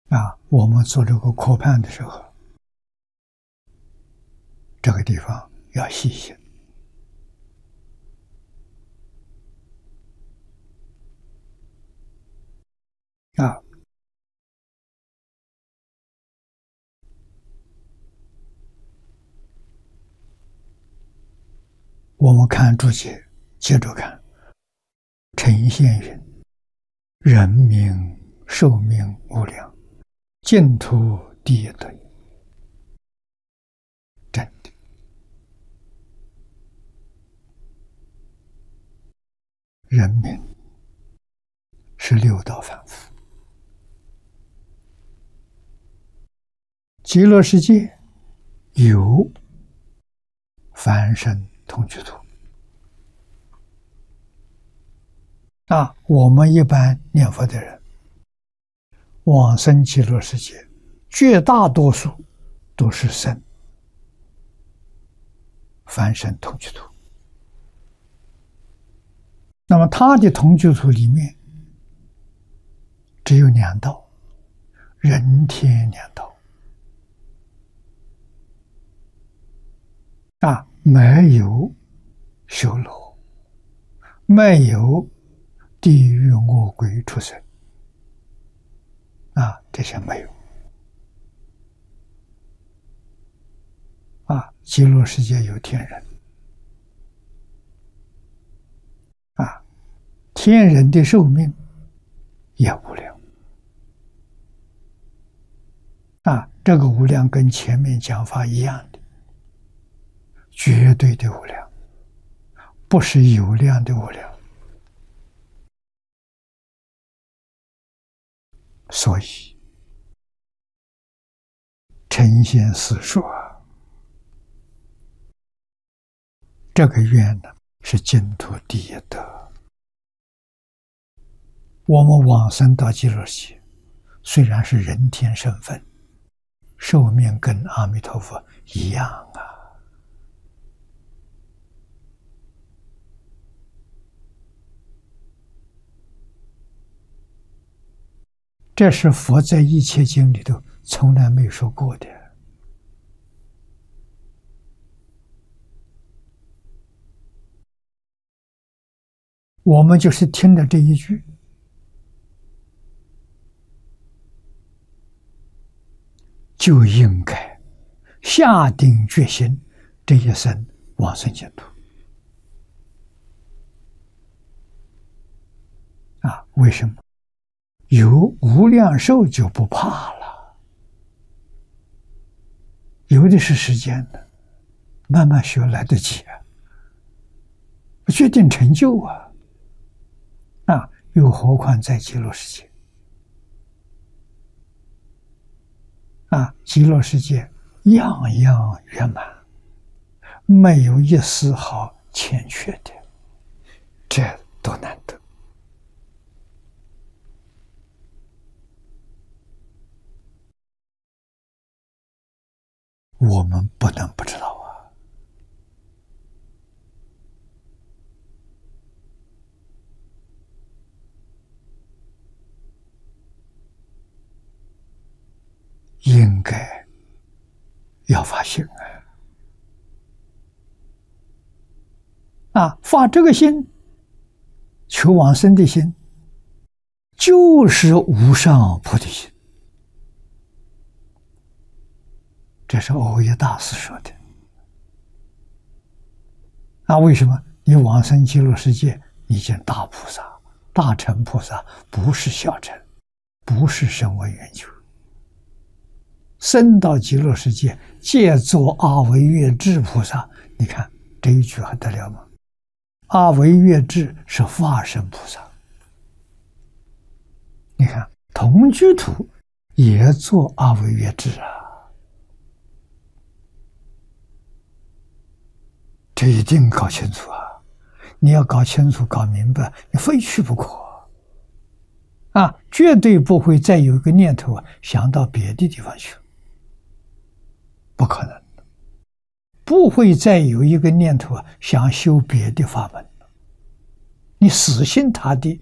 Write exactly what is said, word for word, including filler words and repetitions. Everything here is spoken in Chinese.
啊，我们做这个科判的时候，这个地方要细心啊。我们看注解，接着看。陈宪云：人命寿命无量，净土第一德。真的，人命是六道凡夫，极乐世界有凡圣同居土。啊，我们一般念佛的人，往生极乐世界，绝大多数都是生凡圣同居土。那么他的同居土里面只有两道，人天两道啊，没有修罗，没有地狱恶鬼畜生啊，这些没有啊。极乐世界有天人啊，天人的寿命也无量啊，这个无量跟前面讲法一样的，绝对的无量，不是有量的无量。所以陈先生说，这个愿呢是净土第一德。我们往生到极乐世界，虽然是人天身份，寿命跟阿弥陀佛一样啊。这是佛在一切经里头从来没说过的。我们就是听了这一句，就应该下定决心，这一生往生净土。啊，为什么？有无量寿就不怕了，有的是时间的，慢慢学来得及啊，决定成就啊！啊，又何况在极乐世界啊，极乐世界样样圆满，没有一丝毫欠缺的，这多难得！我们不能不知道啊！应该要发心啊！啊，发这个心，求往生的心，就是无上菩提心。这是耦一大师说的。那为什么你往生极乐世界，你见大菩萨、大乘菩萨，不是小乘，不是声闻缘觉，升到极乐世界，借作阿惟越致菩萨。你看这一句还得了吗？阿惟越致是化身菩萨，你看同居土也做阿惟越致啊。这一定搞清楚啊！你要搞清楚、搞明白，你非去不可啊！绝对不会再有一个念头啊，想到别的地方去，不可能的。不会再有一个念头啊，想修别的法门。你死心塌地